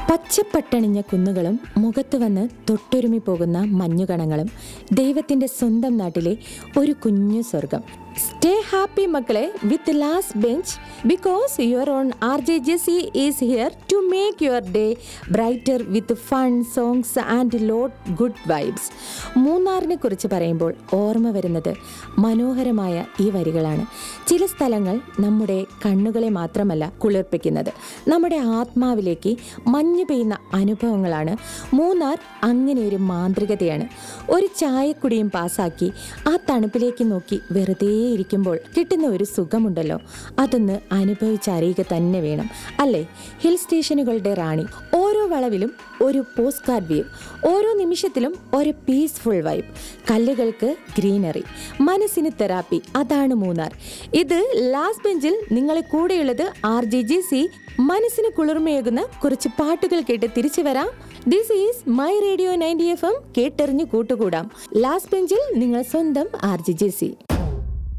പച്ചപ്പട്ടണിഞ്ഞ കുന്നുകളും മുഖത്ത് വന്ന് തൊട്ടൊരുമി പോകുന്ന മഞ്ഞുകണങ്ങളും ദൈവത്തിന്റെ സ്വന്തം നാട്ടിലെ ഒരു കുഞ്ഞു സ്വർഗം. സ്റ്റേ ഹാപ്പി മക്കളെ വിത്ത് last bench because your own RJ is here to make your day brighter with fun songs and lot good vibes. മൂന്നാറിനെ കുറിച്ച് പറയുമ്പോൾ ഓർമ്മ വരുന്നത് മനോഹരമായ ഈ വരികളാണ്. ചില സ്ഥലങ്ങൾ നമ്മുടെ കണ്ണുകളെ മാത്രമല്ല കുളിർപ്പിക്കുന്നത്, നമ്മുടെ ആത്മാവിലേക്ക് മഞ്ഞു പെയ്യുന്ന അനുഭവങ്ങളാണ്. മൂന്നാർ അങ്ങനെ ഒരു മാന്ത്രികതയാണ്. ഒരു ചായക്കുടിയും പാസാക്കി ആ തണുപ്പിലേക്ക് നോക്കി വെറുതെ ഇരിക്കുമ്പോൾ കിട്ടുന്ന ഒരു സുഖമുണ്ടല്ലോ, അതൊന്ന് അനുഭവിച്ചറിയുക തന്നെ വേണം അല്ലേ? ഹിൽ സ്റ്റേഷനുകളുടെ റാണി. ഓരോ വളവിലും ഒരു പോസ്റ്റ് കാർഡ് വ്യൂ, ഓരോ നിമിഷത്തിലും ഒരു പീസ്ഫുൾ വൈബ്. കല്ലുകൾക്ക് ഗ്രീനറി, മനസ്സിന് തെറാപ്പി. അതാണ് മൂന്നാർ. ഇത് ലാസ്റ്റ് ബെഞ്ചിൽ നിങ്ങളെ കൂടെയുള്ളത് RJ മനസ്സിന് കുളിർമയേകുന്ന കുറച്ച് പാട്ടുകൾ കേട്ട് തിരിച്ചു വരാം. This is my radio 90 FM. കേട്ടെറിഞ്ഞു കൂട്ടുകൂടാം. ലാസ്റ്റ് ബെഞ്ചിൽ നിങ്ങൾ സ്വന്തം RJ